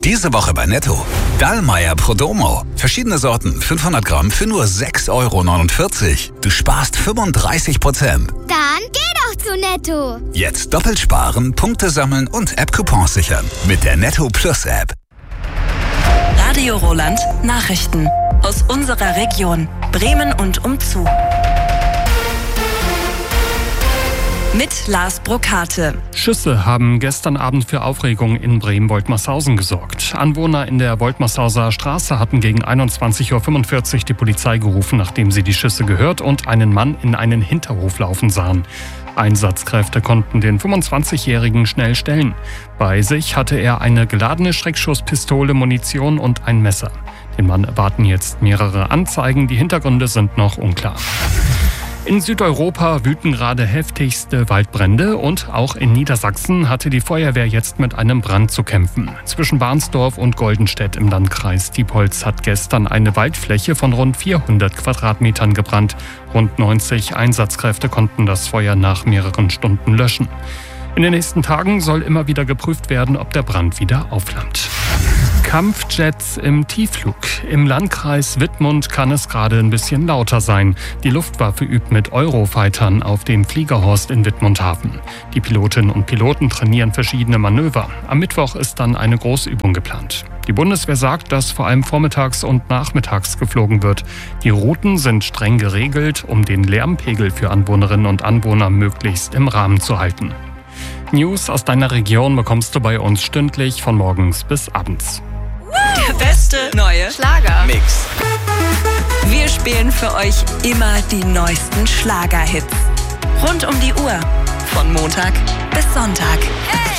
Diese Woche bei Netto. Dallmayr Prodomo. Verschiedene Sorten, 500 Gramm für nur 6,49 €. Du sparst 35%. Dann geh doch zu Netto. Jetzt doppelt sparen, Punkte sammeln und App-Coupons sichern. Mit der Netto Plus App. Radio Roland Nachrichten. Aus unserer Region. Bremen und umzu. Mit Lars Brokate. Schüsse haben gestern Abend für Aufregung in Bremen-Woltmershausen gesorgt. Anwohner in der Woltmershauser Straße hatten gegen 21:45 Uhr die Polizei gerufen, nachdem sie die Schüsse gehört und einen Mann in einen Hinterhof laufen sahen. Einsatzkräfte konnten den 25-Jährigen schnell stellen. Bei sich hatte er eine geladene Schreckschusspistole, Munition und ein Messer. Den Mann erwarten jetzt mehrere Anzeigen. Die Hintergründe sind noch unklar. In Südeuropa wüten gerade heftigste Waldbrände und auch in Niedersachsen hatte die Feuerwehr jetzt mit einem Brand zu kämpfen. Zwischen Barnsdorf und Goldenstedt im Landkreis Diepholz hat gestern eine Waldfläche von rund 400 Quadratmetern gebrannt. Rund 90 Einsatzkräfte konnten das Feuer nach mehreren Stunden löschen. In den nächsten Tagen soll immer wieder geprüft werden, ob der Brand wieder aufflammt. Kampfjets im Tiefflug. Im Landkreis Wittmund kann es gerade ein bisschen lauter sein. Die Luftwaffe übt mit Eurofightern auf dem Fliegerhorst in Wittmundhafen. Die Pilotinnen und Piloten trainieren verschiedene Manöver. Am Mittwoch ist dann eine Großübung geplant. Die Bundeswehr sagt, dass vor allem vormittags und nachmittags geflogen wird. Die Routen sind streng geregelt, um den Lärmpegel für Anwohnerinnen und Anwohner möglichst im Rahmen zu halten. News aus deiner Region bekommst du bei uns stündlich von morgens bis abends. Der beste neue Schlagermix. Wir spielen für euch immer die neuesten Schlagerhits. Rund um die Uhr. Von Montag bis Sonntag. Hey!